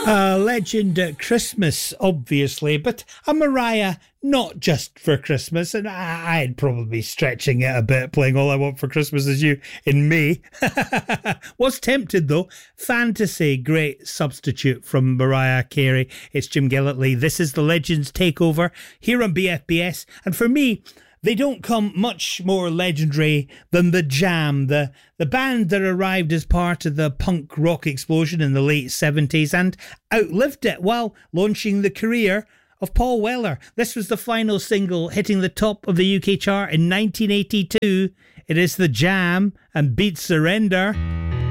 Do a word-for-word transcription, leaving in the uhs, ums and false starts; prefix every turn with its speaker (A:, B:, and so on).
A: A legend at Christmas, obviously, but a Mariah not just for Christmas, and I- I'd probably be stretching it a bit, playing All I Want for Christmas Is You in May. Was tempted, though. Fantasy, great substitute from Mariah Carey. It's Jim Gillitley. This is the Legends Takeover here on B F B S, and for me, they don't come much more legendary than The Jam, the, the band that arrived as part of the punk rock explosion in the late seventies and outlived it while launching the career of Paul Weller. This was the final single hitting the top of the U K chart in nineteen eighty-two. It is The Jam and Beat Surrender.